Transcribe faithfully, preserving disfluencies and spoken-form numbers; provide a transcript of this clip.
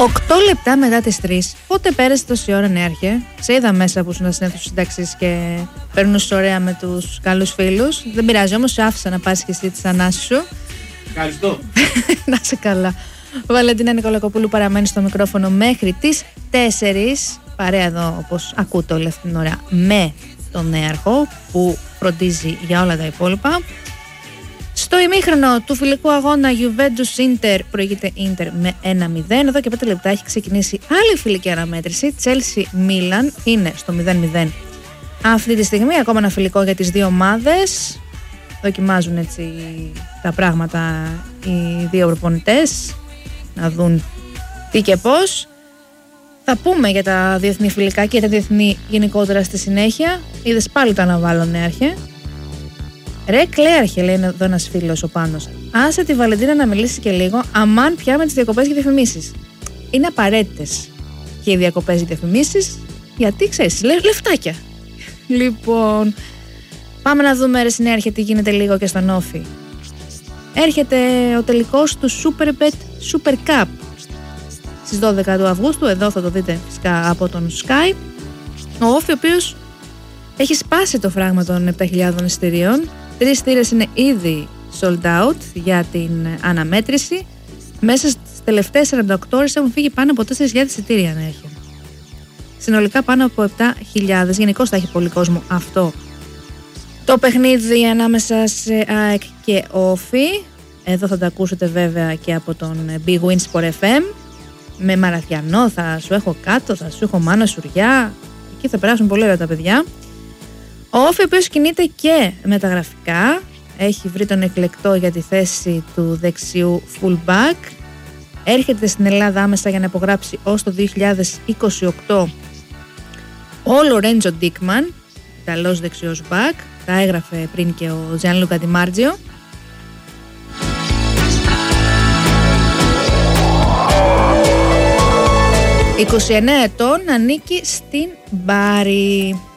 Οκτώ λεπτά μετά τις τρεις. Πότε πέρασε τόση ώρα, νέαρχε? Σε είδα μέσα που ήσουν στην αίθουσα σύνταξης και περνούσες ωραία με τους καλούς φίλους. Δεν πειράζει, όμως σε άφησα να πας και εσύ τις ανάσεις σου. Ευχαριστώ. Να σε καλά. Ο Βαλεντίνα Νικολακοπούλου παραμένει στο μικρόφωνο μέχρι τις τέσσερις. Παρέα εδώ, όπως ακούτε όλη αυτή την ώρα, με τον νέαρχο που φροντίζει για όλα τα υπόλοιπα. Στο ημίχρονο του φιλικού αγώνα Juventus Inter προηγείται Inter με ένα μηδέν. Εδώ και πέντε λεπτά έχει ξεκινήσει άλλη φιλική αναμέτρηση. Chelsea Milan είναι στο μηδέν μηδέν αυτή τη στιγμή. Ακόμα ένα φιλικό για τις δύο ομάδες. Δοκιμάζουν έτσι τα πράγματα οι δύο προπονητές, να δουν τι και πώς. Θα πούμε για τα διεθνή φιλικά και τα διεθνή γενικότερα στη συνέχεια. Είδες πάλι το αναβάλλω, νέαρχε. Ρε Κλέαρχε, λέει εδώ ένας φίλος, ο Πάνος. Άσε τη Βαλεντίνα να μιλήσει και λίγο. Αμάν πια με τις διακοπές και διαφημίσεις. Είναι απαραίτητες και οι διακοπές και διαφημίσεις, γιατί ξέρεις, λε, λεφτάκια. Λοιπόν, πάμε να δούμε, ρε συνέαρχε, τι γίνεται λίγο και στον Όφη. Έρχεται ο τελικός του Superbet Super Cup στις δώδεκα του Αυγούστου. Εδώ θα το δείτε φυσικά από τον Sky. Ο Όφη, ο οποίος έχει σπάσει το φράγμα των επτά χιλιάδων εισιτηρίων. Τρεις εισιτήρες είναι ήδη sold out για την αναμέτρηση. Μέσα στις τελευταίες σαράντα οκτώ ώρες έχουν φύγει πάνω από τέσσερις χιλιάδες εισιτήρια να έχει. Συνολικά πάνω από επτά χιλιάδες. Γενικώς θα έχει πολύ κόσμο αυτό το παιχνίδι ανάμεσα σε ΑΕΚ και Όφη. Εδώ θα τα ακούσετε βέβαια και από τον Big Win Sport εφ εμ. Με Μαραθιανό, θα σου έχω κάτω, θα σου έχω Μάνο Σουριά. Εκεί θα περάσουν πολύ ωραία τα παιδιά. Ο Όφη, ο οποίος κινείται και μεταγραφικά, έχει βρει τον εκλεκτό για τη θέση του δεξιού fullback. Έρχεται στην Ελλάδα άμεσα για να υπογράψει ως το δύο χιλιάδες είκοσι οκτώ ο Λορέντζο Ντίκμαν, Ιταλός δεξιός back. Τα έγραφε πριν και ο Τζιάνλουκα Ντιμάρτζιο. είκοσι εννέα ετών, ανήκει στην Μπάρι.